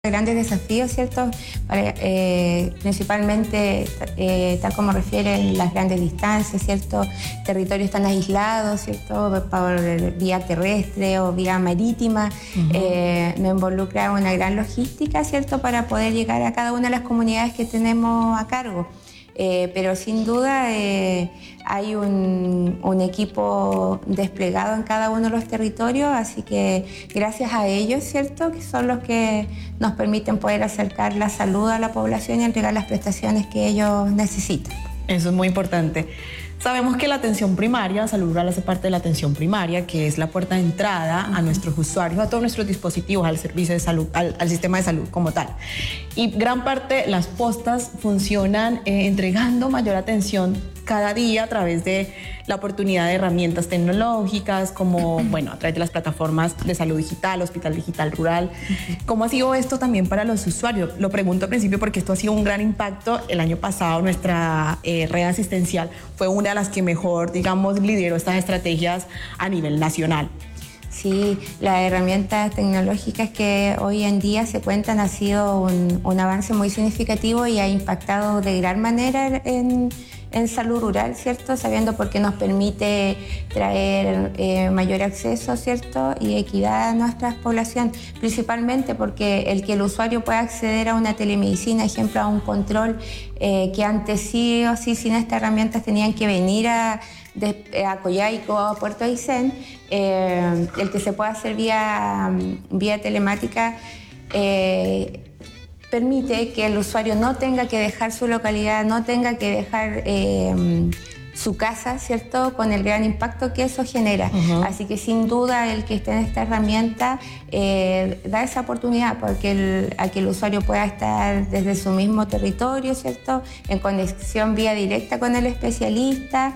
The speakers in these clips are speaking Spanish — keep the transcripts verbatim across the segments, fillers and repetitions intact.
Grandes desafíos, ¿cierto? Para, eh, principalmente, eh, tal como refieren las grandes distancias, ¿cierto? Territorios tan aislados, ¿cierto? Por vía terrestre o vía marítima. Uh-huh. eh, me involucra una gran logística, ¿cierto? Para poder llegar a cada una de las comunidades que tenemos a cargo. Eh, pero sin duda eh, hay un, un equipo desplegado en cada uno de los territorios, así que gracias a ellos, ¿cierto?, que son los que nos permiten poder acercar la salud a la población y entregar las prestaciones que ellos necesitan. Eso es muy importante. Sabemos que la atención primaria, Salud Rural hace parte de la atención primaria, que es la puerta de entrada a nuestros usuarios, a todos nuestros dispositivos, al servicio de salud, al, al sistema de salud como tal. Y gran parte, las postas funcionan eh, entregando mayor atención cada día a través de la oportunidad de herramientas tecnológicas, como, bueno, a través de las plataformas de salud digital, Hospital Digital Rural. ¿Cómo ha sido esto también para los usuarios? Lo pregunto al principio porque esto ha sido un gran impacto. El año pasado nuestra eh, red asistencial fue una de las que mejor, digamos, lideró estas estrategias a nivel nacional. Sí, las herramientas tecnológicas que hoy en día se cuentan ha sido un, un avance muy significativo y ha impactado de gran manera en, en salud rural, ¿cierto? Sabiendo porque nos permite traer eh, mayor acceso, ¿cierto?, y equidad a nuestra población, principalmente porque el que el usuario pueda acceder a una telemedicina, ejemplo, a un control eh, que antes sí o sí sin estas herramientas tenían que venir a De, a Coyhaique o a Puerto Aysén, eh, el que se pueda hacer vía, vía telemática eh, permite que el usuario no tenga que dejar su localidad, no tenga que dejar eh, su casa, ¿cierto?, con el gran impacto que eso genera. Uh-huh. Así que sin duda el que esté en esta herramienta eh, da esa oportunidad porque el, a que el usuario pueda estar desde su mismo territorio, ¿cierto?, en conexión vía directa con el especialista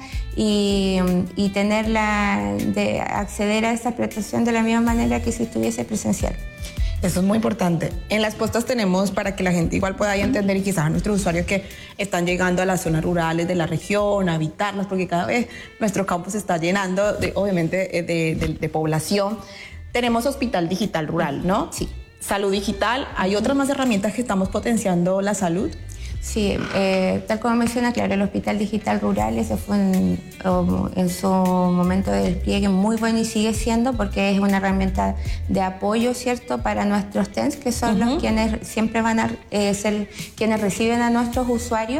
y, y tener la, de acceder a esa prestación de la misma manera que si estuviese presencial. Eso es muy importante. En las postas tenemos, para que la gente igual pueda entender, y quizás a nuestros usuarios que están llegando a las zonas rurales de la región, a habitarlas, porque cada vez nuestro campo se está llenando, de, obviamente, de, de, de población. Tenemos Hospital Digital Rural, ¿no? Sí. Salud Digital. ¿Hay otras más herramientas que estamos potenciando la salud? Sí, eh, tal como menciona, claro, el Hospital Digital Rural, ese fue en, en su momento de despliegue muy bueno y sigue siendo porque es una herramienta de apoyo, ¿cierto?, para nuestros T E N S, que son uh-huh. los quienes siempre van a eh, ser quienes reciben a nuestros usuarios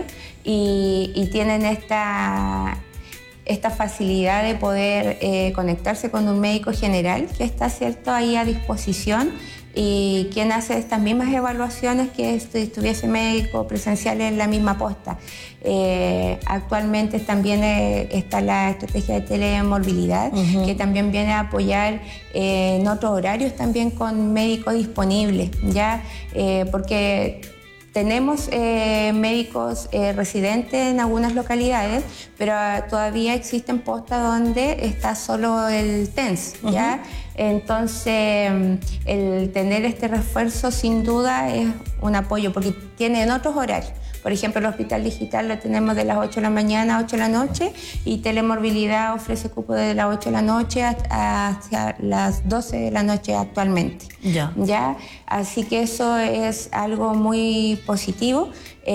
y, y tienen esta... esta facilidad de poder eh, conectarse con un médico general que está, ¿cierto?, ahí a disposición y quien hace estas mismas evaluaciones que si estuviese médico presencial en la misma posta. Eh, actualmente también eh, está la estrategia de telemorbilidad, uh-huh. que también viene a apoyar eh, en otros horarios también con médicos disponibles, ¿ya? Eh, porque tenemos eh, médicos eh, residentes en algunas localidades, pero uh, todavía existen postas donde está solo el T E N S, ¿ya? Uh-huh. Entonces, el tener este refuerzo sin duda es un apoyo, porque tienen otros horarios. Por ejemplo, el Hospital Digital lo tenemos de las ocho de la mañana a ocho de la noche y Telemorbilidad ofrece cupo de las ocho de la noche hasta las doce de la noche actualmente. Ya. ¿Ya? Así que eso es algo muy positivo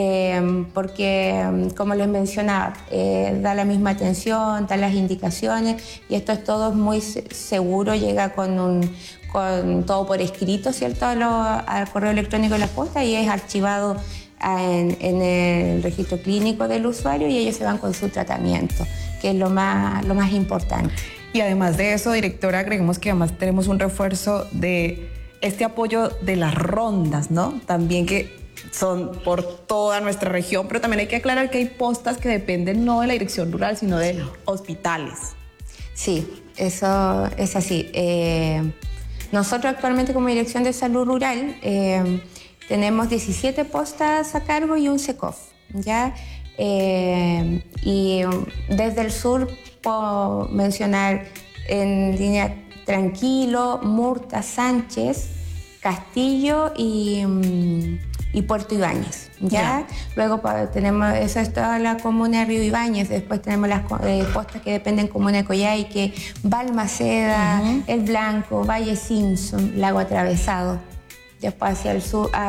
eh, porque, como les mencionaba, eh, da la misma atención, da las indicaciones y esto es todo muy seguro, llega con un... con todo por escrito, ¿cierto?, Lo, al correo electrónico de la posta y es archivado En, en el registro clínico del usuario y ellos se van con su tratamiento, que es lo más, lo más importante. Y además de eso, directora, agreguemos que además tenemos un refuerzo de este apoyo de las rondas, ¿no? También que son por toda nuestra región, pero también hay que aclarar que hay postas que dependen no de la dirección rural, sino de sí. hospitales. Sí, eso es así. Eh, nosotros actualmente como Dirección de Salud Rural eh, tenemos diecisiete postas a cargo y un S E C O F, ¿ya? Eh, y desde el sur puedo mencionar en línea Tranquilo, Murta, Sánchez, Castillo y, y Puerto Ibáñez, ¿ya? Yeah. Luego tenemos, eso es toda la comuna de Río Ibáñez, después tenemos las eh, postas que dependen de comuna de Coyhaique, Balmaceda, uh-huh. El Blanco, Valle Simpson, Lago Atravesado. después hacia el sur,